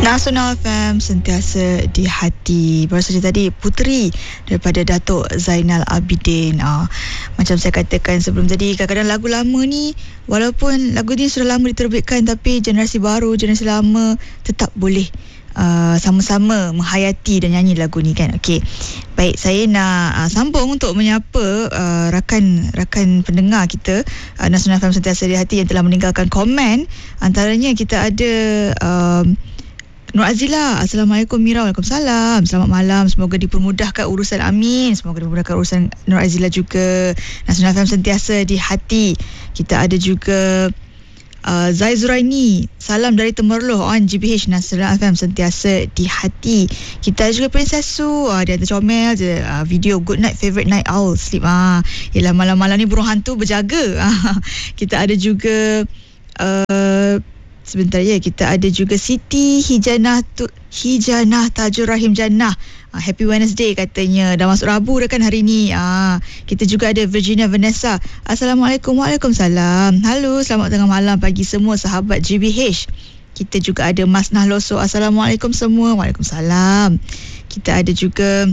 Nasional FM sentiasa di hati. Baru saja tadi Puteri daripada Datuk Zainal Abidin. Macam saya katakan sebelum tadi, kadang-kadang lagu lama ni, walaupun lagu ni sudah lama diterbitkan, tapi generasi baru, generasi lama tetap boleh sama-sama menghayati dan nyanyi lagu ni kan. Okey. Baik, saya nak sambung untuk menyapa rakan-rakan pendengar kita Nasional FM sentiasa di hati yang telah meninggalkan komen. Antaranya kita ada Nur Azila, Assalamualaikum Mira. Waalaikumsalam. Selamat malam. Semoga dipermudahkan urusan, amin. Semoga dipermudahkan urusan Nur Azila juga. Nasional FM sentiasa di hati. Kita ada juga Zai Zuraini, salam dari Temerloh on GBH. Nasional FM sentiasa di hati. Kita ada juga Princess Su, dia ada comel je video Good Night Favorite Night Owl Sleep. Yelah, malam-malam ni burung hantu berjaga. Kita ada juga sebentar ya, kita ada juga Siti Hijanah Tajur Rahim Jannah. Happy Wednesday katanya. Dah masuk Rabu dah kan hari ni. Kita juga ada Virginia Vanessa. Assalamualaikum. Waalaikumsalam. Halo, selamat tengah malam bagi semua sahabat GBH. Kita juga ada Mas Nahloso. Assalamualaikum semua. Waalaikumsalam. Kita ada juga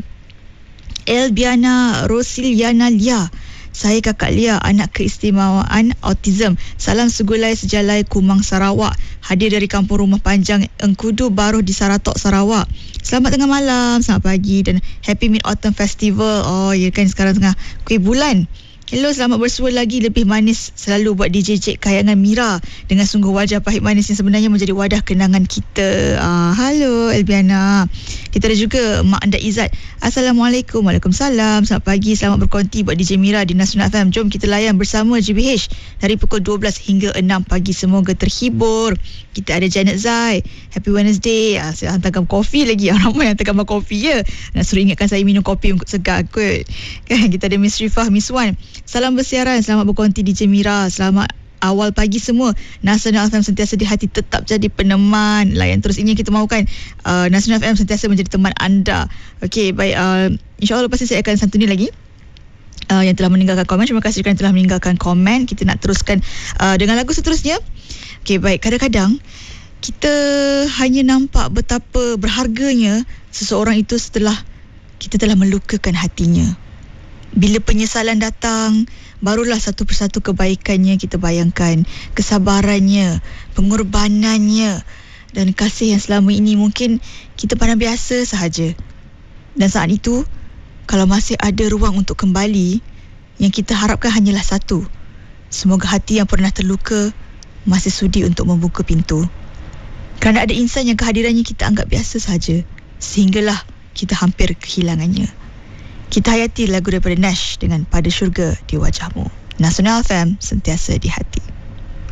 Elbiana Rosiliana Lia. Saya Kakak Lia, anak keistimewaan autism. Salam segulai sejalai Kumang Sarawak. Hadir dari Kampung Rumah Panjang Engkudu Baruh di Saratok, Sarawak. Selamat tengah malam, selamat pagi dan Happy Mid Autumn Festival. Oh ya kan, sekarang tengah kuih bulan. Hello, selamat bersua lagi. Lebih manis selalu buat DJ Cik Kayangan Mira. Dengan sungguh wajah pahit manis yang sebenarnya menjadi wadah kenangan kita. Halo Elbiana. Kita ada juga Mak Anda Izzat. Assalamualaikum. Waalaikumsalam. Selamat pagi, selamat berkonti buat DJ Mira di Nasional FM. Jom kita layan bersama GBH dari pukul 12 hingga 6 pagi. Semoga terhibur. Kita ada Janet Zai. Happy Wednesday. Saya hantarkan kopi lagi. Ramai yang hantarkan kopi ya. Nak suruh ingatkan saya minum kopi untuk segar kot. Kan, kita ada Miss Rifah, Miss Wan. Salam bersiaran, selamat berkonti DJ Mira. Selamat awal pagi semua. Nasional FM sentiasa di hati, tetap jadi peneman. Layan terus, ini yang kita mahukan. Nasional FM sentiasa menjadi teman anda. Okey, baik. InsyaAllah lepas ini saya akan santuni lagi yang telah meninggalkan komen. Terima kasih kerana telah meninggalkan komen. Kita nak teruskan dengan lagu seterusnya. Okey, baik. Kadang-kadang kita hanya nampak betapa berharganya seseorang itu setelah kita telah melukakan hatinya. Bila penyesalan datang, barulah satu persatu kebaikannya kita bayangkan. Kesabarannya, pengorbanannya dan kasih yang selama ini mungkin kita pandang biasa sahaja. Dan saat itu, kalau masih ada ruang untuk kembali, yang kita harapkan hanyalah satu. Semoga hati yang pernah terluka masih sudi untuk membuka pintu. Kerana ada insan yang kehadirannya kita anggap biasa sahaja, sehinggalah kita hampir kehilangannya. Kita hayati lagu daripada Nash dengan Pada Syurga di Wajahmu. Nasional FM sentiasa di hati.